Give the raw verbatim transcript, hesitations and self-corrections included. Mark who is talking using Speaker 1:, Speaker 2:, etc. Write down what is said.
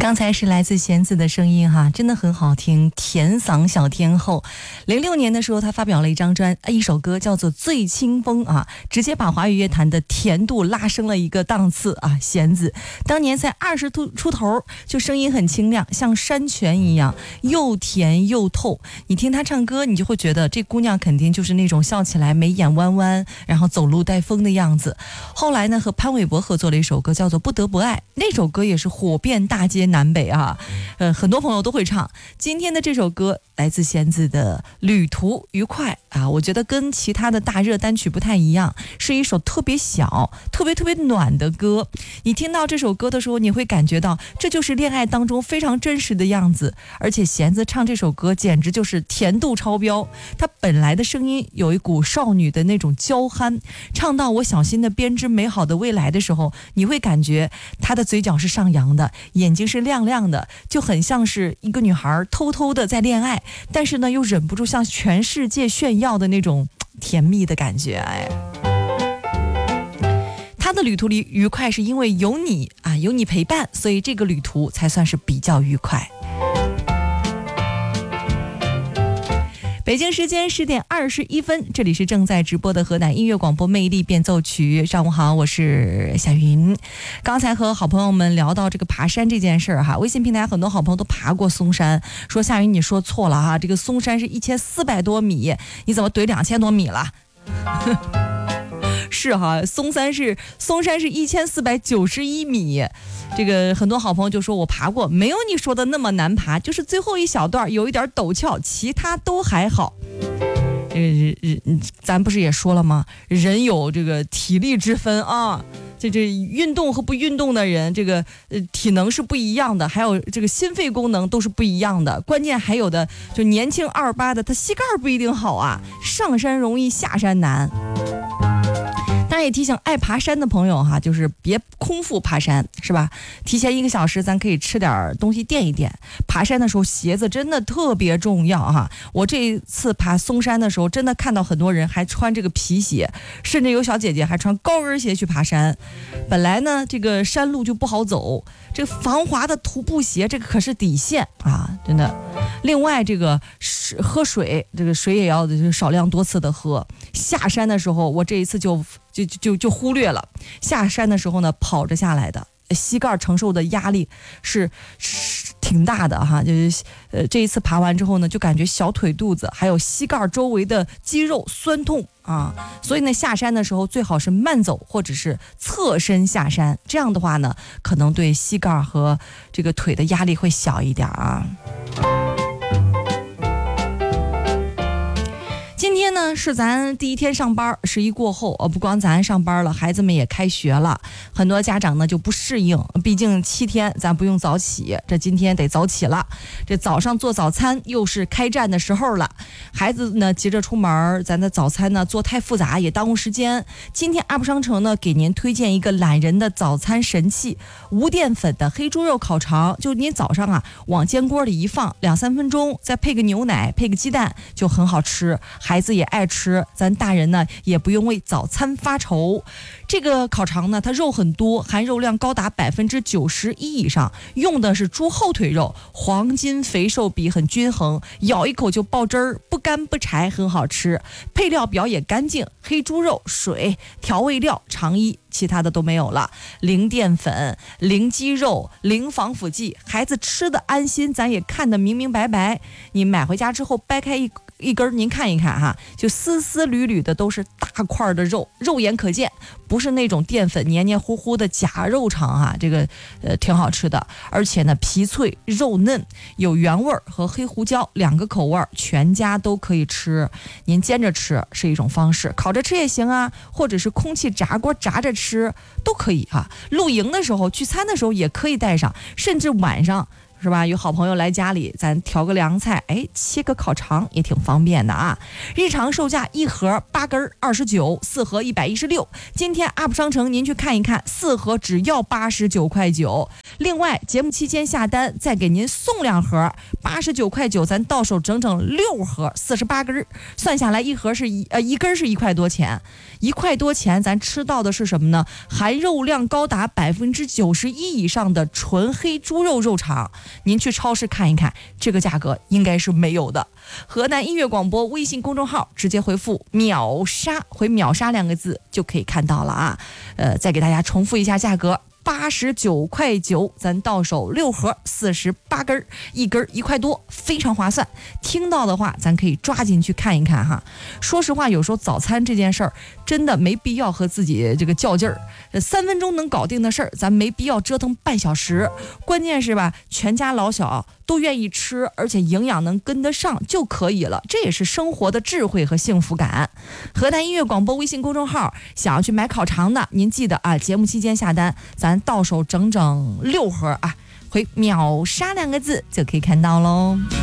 Speaker 1: 刚才是来自弦子的声音哈，真的很好听，甜嗓小天后。零六年的时候，他发表了一张专一首歌叫做《醉清风》啊，直接把华语乐坛的甜度拉升了一个档次啊。弦子当年才二十出头，就声音很清亮，像山泉一样，又甜又透。你听他唱歌，你就会觉得这姑娘肯定就是那种笑起来眉眼弯弯，然后走路带风的样子。后来呢，和潘玮柏合作了一首歌叫做《不得不爱》，那首歌也是火遍大街南北啊，呃，很多朋友都会唱。今天的这首歌来自弦子的《旅途愉快》啊，我觉得跟其他的大热单曲不太一样，是一首特别小、特别特别暖的歌。你听到这首歌的时候，你会感觉到这就是恋爱当中非常真实的样子。而且弦子唱这首歌简直就是甜度超标，他本来的声音有一股少女的那种娇憨，唱到我小心的编织美好的未来的时候，你会感觉他的嘴角是上扬的，眼睛是亮亮的，就很像是一个女孩偷偷的在恋爱，但是呢又忍不住向全世界炫耀的那种甜蜜的感觉。哎，他的旅途里愉快是因为有你啊，有你陪伴，所以这个旅途才算是比较愉快。北京时间十点二十一分，这里是正在直播的河南音乐广播魅力变奏曲。上午好，我是夏云。刚才和好朋友们聊到这个爬山这件事儿哈，微信平台很多好朋友都爬过嵩山，说夏云你说错了哈，这个嵩山是一千四百多米，你怎么怼两千多米了？是哈，嵩山是嵩山是一千四百九十一米。这个很多好朋友就说我爬过，没有你说的那么难爬，就是最后一小段有一点陡峭，其他都还好。呃，咱不是也说了吗？人有这个体力之分啊，这这运动和不运动的人，这个呃体能是不一样的，还有这个心肺功能都是不一样的。关键还有的就年轻二八的，他膝盖不一定好啊，上山容易下山难。当然也提醒爱爬山的朋友哈，就是别空腹爬山，是吧？提前一个小时咱可以吃点东西垫一垫。爬山的时候鞋子真的特别重要哈。我这一次爬嵩山的时候，真的看到很多人还穿这个皮鞋，甚至有小姐姐还穿高跟鞋去爬山。本来呢这个山路就不好走，这个防滑的徒步鞋这个可是底线啊，真的。另外这个喝水，这个水也要少量多次的喝。下山的时候我这一次就就就就忽略了，下山的时候呢跑着下来的，膝盖承受的压力是是挺大的哈，就是呃这一次爬完之后呢，就感觉小腿肚子还有膝盖周围的肌肉酸痛啊，所以呢下山的时候最好是慢走或者是侧身下山，这样的话呢可能对膝盖和这个腿的压力会小一点啊。今天呢是咱第一天上班，十一过后，呃，不光咱上班了，孩子们也开学了，很多家长呢就不适应，毕竟七天咱不用早起，这今天得早起了。这早上做早餐又是开战的时候了，孩子呢急着出门，咱的早餐呢做太复杂也耽误时间。今天 U P 商城呢给您推荐一个懒人的早餐神器，无淀粉的黑猪肉烤肠，就您早上啊往煎锅里一放，两三分钟，再配个牛奶，配个鸡蛋，就很好吃。孩子也爱吃，咱大人呢也不用为早餐发愁。这个烤肠呢，它肉很多，含肉量高达百分之九十一以上，用的是猪后腿肉，黄金肥瘦比很均衡，咬一口就爆汁儿，不干不柴，很好吃。配料表也干净，黑猪肉、水、调味料、肠衣，其他的都没有了，零淀粉、零鸡肉、零防腐剂，孩子吃的安心，咱也看得明明白白。你买回家之后掰开一一根，您看一看哈，就丝丝缕缕的都是大块的肉，肉眼可见，不是那种淀粉黏黏糊糊的假肉肠啊，这个呃挺好吃的，而且呢皮脆肉嫩，有原味和黑胡椒两个口味，全家都可以吃。您煎着吃是一种方式，烤着吃也行啊，或者是空气炸锅炸着吃都可以啊。露营的时候聚餐的时候也可以带上，甚至晚上是吧？有好朋友来家里，咱调个凉菜，哎，切个烤肠也挺方便的啊。日常售价一盒八根二十九，四盒一百一十六。今天 U P 商城您去看一看，四盒只要八十九块九。另外节目期间下单再给您送两盒，八十九块九，咱到手整整六盒，四十八根，算下来一盒是一呃一根是一块多钱，一块多钱咱吃到的是什么呢？含肉量高达百分之九十一以上的纯黑猪肉肉肠。您去超市看一看，这个价格应该是没有的。河南音乐广播微信公众号直接回复秒杀，回秒杀两个字就可以看到了啊。呃，再给大家重复一下价格。八十九块九，咱到手六盒，四十八根，一根一块多，非常划算。听到的话，咱可以抓紧去看一看哈。说实话，有时候早餐这件事儿，真的没必要和自己这个较劲儿。三分钟能搞定的事儿，咱没必要折腾半小时。关键是吧，全家老小都愿意吃，而且营养能跟得上就可以了。这也是生活的智慧和幸福感。河南音乐广播微信公众号，想要去买烤肠的，您记得啊，节目期间下单，咱到手整整六盒啊，回秒杀两个字就可以看到喽。